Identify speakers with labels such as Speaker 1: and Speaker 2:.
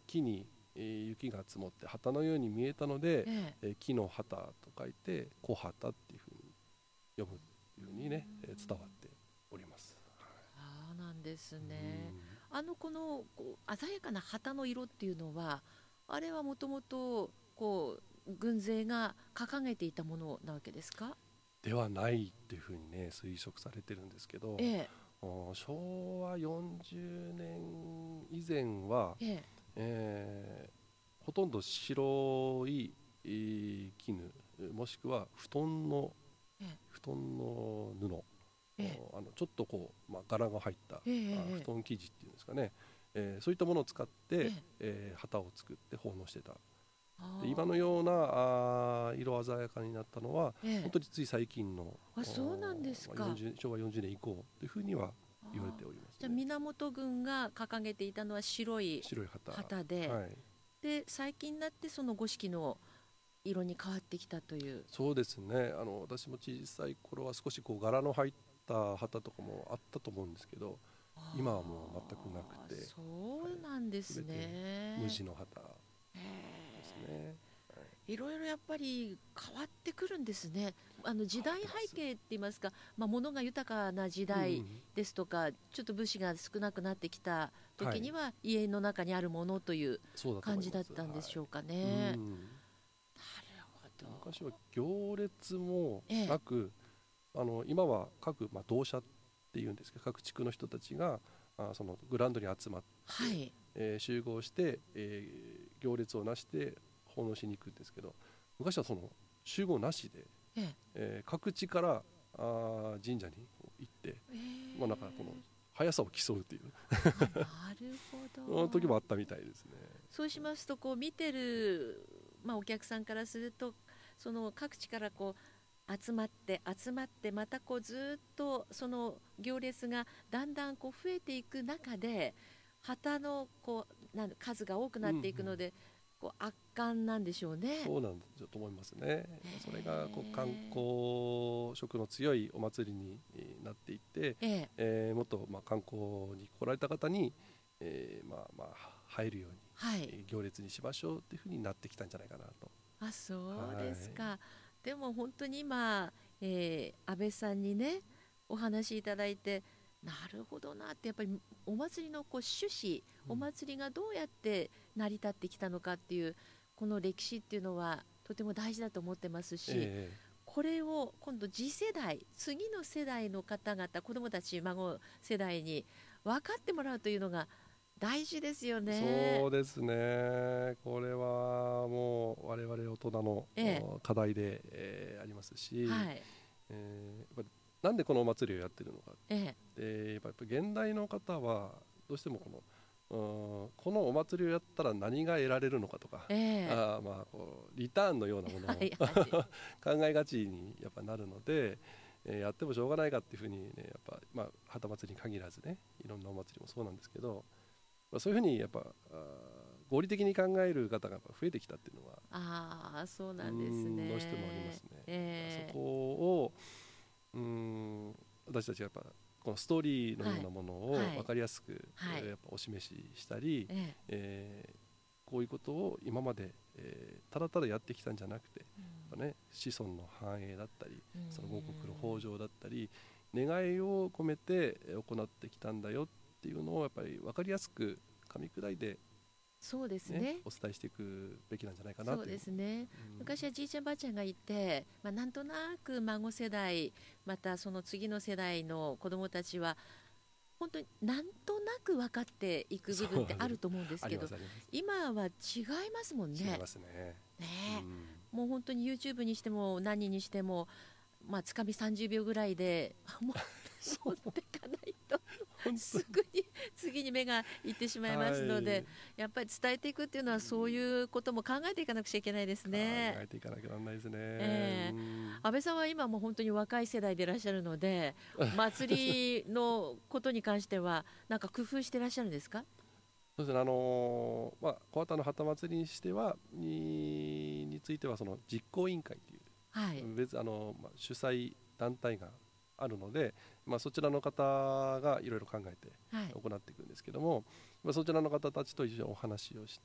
Speaker 1: 木に雪が積もって旗のように見えたので、木の旗と書いて小旗っていうふうに読むというふうにね、伝わっております。
Speaker 2: そうなんですね。この鮮やかな旗の色っていうのは、あれはもともと軍勢が掲げていたものなわけですか？
Speaker 1: ではないっていうふうにね推測されてるんですけど、
Speaker 2: ええ、
Speaker 1: 昭和40年以前は、
Speaker 2: ええ、
Speaker 1: ほとんど白い、絹もしくは
Speaker 2: ええ、
Speaker 1: 布団の布、
Speaker 2: ええ、
Speaker 1: ちょっと柄が入った
Speaker 2: ええ、ええ、
Speaker 1: 布団生地っていうんですかね、そういったものを使って、
Speaker 2: ええ、
Speaker 1: 旗を作って奉納してた。で今の
Speaker 2: あ
Speaker 1: ような色鮮やかになったのは
Speaker 2: あ、ええ、
Speaker 1: 本当につい最近の
Speaker 2: そうなんですか。
Speaker 1: 昭和40年以降というふうには言われ
Speaker 2: ああ、
Speaker 1: ております
Speaker 2: じゃあ
Speaker 1: ね。
Speaker 2: 源軍が掲げていたのは白い
Speaker 1: 白い旗、
Speaker 2: 旗で、
Speaker 1: はい、
Speaker 2: で最近になってその五色の色に変わってきたという。
Speaker 1: そうですね。私も小さい頃は少し柄の入った旗とかもあったと思うんですけど、今はもう全くなく
Speaker 2: ああ、
Speaker 1: て、
Speaker 2: そ
Speaker 1: はい、
Speaker 2: うなんです
Speaker 1: 全て無
Speaker 2: ね。
Speaker 1: 地の旗
Speaker 2: へ
Speaker 1: ですね。はい、
Speaker 2: え、いろいろやっぱり変わってくるんですね。時
Speaker 1: 変わっ
Speaker 2: 代
Speaker 1: てます。
Speaker 2: 背景って言いますか、物が豊かな時代
Speaker 1: うんうん、
Speaker 2: ですとか、ちょっと物資が少なくなってきた
Speaker 1: はい、
Speaker 2: 時には家の中にあるものという
Speaker 1: そうだと
Speaker 2: 感じだっ
Speaker 1: 思います。は
Speaker 2: たんでしょうか
Speaker 1: い。う
Speaker 2: ね。なる
Speaker 1: ん。
Speaker 2: ほ
Speaker 1: で昔は
Speaker 2: ど。
Speaker 1: 行列も
Speaker 2: ええ、
Speaker 1: なく、今は各、同社っていうんですけど、各地区の人たちがそのグラウンドに集まって、
Speaker 2: はい。
Speaker 1: 集合して、行列をなして奉納しに行くんですけど、昔はその集合なしで、
Speaker 2: ええ、
Speaker 1: 各地から神社に行って、なんかこの
Speaker 2: ええ、
Speaker 1: 速さを競うという
Speaker 2: なるほど。
Speaker 1: 時もあったみたいですね。
Speaker 2: そうしますと見てる、お客さんからするとその各地から集まって集まってまたずっとその行列がだんだん増えていく中で旗の数が多くなっ
Speaker 1: うんうん、
Speaker 2: ていくので圧巻なんでしょうね。
Speaker 1: そうなんだと思いますね。それが観
Speaker 2: へ
Speaker 1: 光色の強いお祭りになっていって、
Speaker 2: えええ、
Speaker 1: もっと観光に来られた方に、入るように、
Speaker 2: はい。
Speaker 1: 行列にしましょうっていうふうになってきたんじゃないかなと。
Speaker 2: あ、そう
Speaker 1: は
Speaker 2: ですか。でも本当に今、安倍さんにねお話しいただいて、なるほどなって、やっぱりお祭りの趣旨、
Speaker 1: い、うん、
Speaker 2: お祭りがどうやって成り立ってきたのかっていうこの歴史っていうのはとても大事だと思ってますし、
Speaker 1: え
Speaker 2: これを今度次世代、次の世代の方々、子どもたち孫世代に分かってもらうというのが大事ですよね。
Speaker 1: そうですね。これはもう我々大人の
Speaker 2: ええ、
Speaker 1: 課題で、ありますし、
Speaker 2: はい、
Speaker 1: やっぱなんでこのお祭りをやってるのか。
Speaker 2: ええ、
Speaker 1: でやっぱ現代の方はどうしてもこのお祭りをやったら何が得られるのかとか、
Speaker 2: ええ、
Speaker 1: リターンのようなものを
Speaker 2: はいはい。
Speaker 1: 考えがちにやっぱなるので、やってもしょうがないかっていうふうにね、やっぱ旗祭りに限らずね、いろんなお祭りもそうなんですけど、そういうふうにやっぱ合理的に考える方がやっぱ増えてきたっていうのは
Speaker 2: ああ、そうなんです
Speaker 1: どうしてもあります
Speaker 2: ね。
Speaker 1: ね。そ
Speaker 2: ええ、
Speaker 1: こを私たちがやっぱこのストーリーのよう
Speaker 2: はい、
Speaker 1: なものを
Speaker 2: はい、
Speaker 1: 分かりやすく、
Speaker 2: はい、
Speaker 1: やっぱお示ししたり、
Speaker 2: ええ、
Speaker 1: こういうことを今まで、ただただやってきたんじゃなくて、
Speaker 2: うん、
Speaker 1: やっぱね、子孫の繁栄だったり、
Speaker 2: う
Speaker 1: その五穀の
Speaker 2: ん、
Speaker 1: 豊穣だったり、願いを込めて行ってきたんだよっていうのをやっぱり分かりやすく噛み砕いて、
Speaker 2: そうです
Speaker 1: ね、
Speaker 2: ね。
Speaker 1: お伝えしていくべきなんじゃないかな
Speaker 2: そう
Speaker 1: というふうに。
Speaker 2: ですね。昔はじいちゃんばあちゃんがいて、なんとなく孫世代、またその次の世代の子どもたちは本当になんとなく分かっていく部分ってあると思うんです
Speaker 1: あり
Speaker 2: けど、
Speaker 1: ますあります。
Speaker 2: 今は違いますもんね。
Speaker 1: 違いますね。
Speaker 2: ねえ、
Speaker 1: うん、
Speaker 2: もう本当に YouTube にしても何にしても、つかみ30秒ぐらいでもう持っていかないと
Speaker 1: 本当に、
Speaker 2: すぐに次に目がいってしまいますので、
Speaker 1: はい、
Speaker 2: やっぱり伝えていくっていうのはそういうことも考えていかなくちゃいけないです
Speaker 1: 考
Speaker 2: ね。
Speaker 1: えていかなきゃならないですね。
Speaker 2: ええ、安倍さんは今も本当に若い世代でいらっしゃるので、祭りのことに関してはなんか工夫していらっしゃるんですか？
Speaker 1: そうですね。小旗の旗祭りにしてはについてはその実行委員会とい
Speaker 2: はい、
Speaker 1: う別主催団体があるので、そちらの方がいろいろ考えて
Speaker 2: はい、
Speaker 1: 行っていくんですけども、そちらの方たちと一緒にお話をし